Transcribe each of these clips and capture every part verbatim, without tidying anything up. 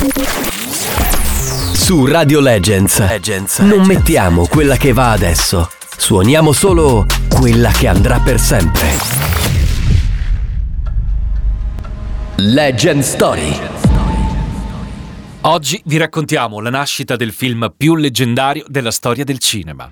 Su Radio Legends, Legends non Legends. Mettiamo quella che va adesso, suoniamo solo quella che andrà per sempre. Legend Story. Oggi vi raccontiamo la nascita del film più leggendario della storia del cinema.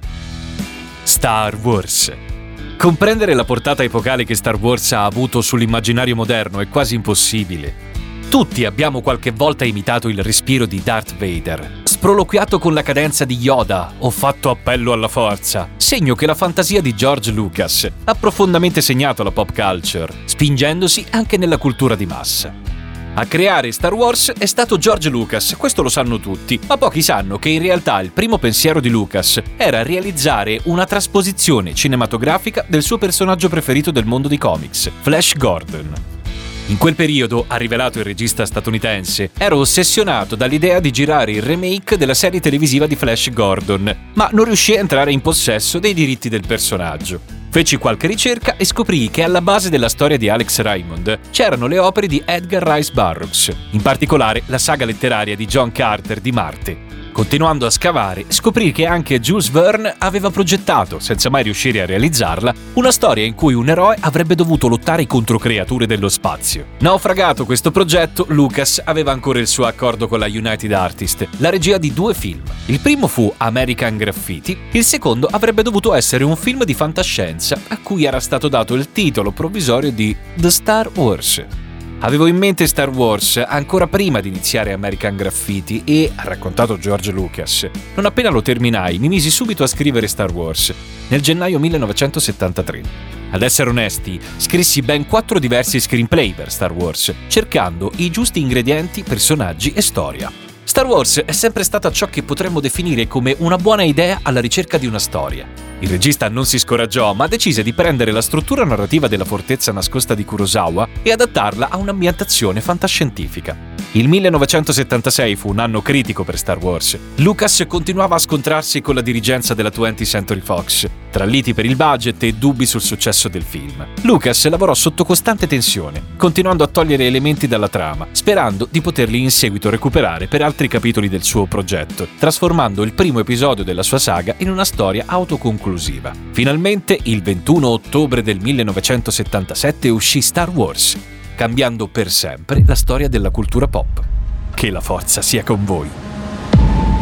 Star Wars. Comprendere la portata epocale che Star Wars ha avuto sull'immaginario moderno è quasi impossibile. Tutti abbiamo qualche volta imitato il respiro di Darth Vader, sproloquiato con la cadenza di Yoda o fatto appello alla forza, segno che la fantasia di George Lucas ha profondamente segnato la pop culture, spingendosi anche nella cultura di massa. A creare Star Wars è stato George Lucas, questo lo sanno tutti, ma pochi sanno che in realtà il primo pensiero di Lucas era realizzare una trasposizione cinematografica del suo personaggio preferito del mondo dei comics, Flash Gordon. In quel periodo, ha rivelato il regista statunitense, ero ossessionato dall'idea di girare il remake della serie televisiva di Flash Gordon, ma non riuscii a entrare in possesso dei diritti del personaggio. Feci qualche ricerca e scoprii che alla base della storia di Alex Raymond c'erano le opere di Edgar Rice Burroughs, in particolare la saga letteraria di John Carter di Marte. Continuando a scavare, scoprì che anche Jules Verne aveva progettato, senza mai riuscire a realizzarla, una storia in cui un eroe avrebbe dovuto lottare contro creature dello spazio. Naufragato questo progetto, Lucas aveva ancora il suo accordo con la United Artists, la regia di due film. Il primo fu American Graffiti, il secondo avrebbe dovuto essere un film di fantascienza a cui era stato dato il titolo provvisorio di The Star Wars. Avevo in mente Star Wars ancora prima di iniziare American Graffiti e, ha raccontato George Lucas, non appena lo terminai mi misi subito a scrivere Star Wars, nel gennaio millenovecentosettantatré. Ad essere onesti, scrissi ben quattro diversi screenplay per Star Wars, cercando i giusti ingredienti, personaggi e storia. Star Wars è sempre stata ciò che potremmo definire come una buona idea alla ricerca di una storia. Il regista non si scoraggiò, ma decise di prendere la struttura narrativa della fortezza nascosta di Kurosawa e adattarla a un'ambientazione fantascientifica. Il millenovecentosettantasei fu un anno critico per Star Wars. Lucas continuava a scontrarsi con la dirigenza della twentieth Century Fox, tra liti per il budget e dubbi sul successo del film. Lucas lavorò sotto costante tensione, continuando a togliere elementi dalla trama, sperando di poterli in seguito recuperare per altri capitoli del suo progetto, trasformando il primo episodio della sua saga in una storia autoconclusiva. Finalmente, il ventuno ottobre del millenovecentosettantasette uscì Star Wars, cambiando per sempre la storia della cultura pop. Che la forza sia con voi!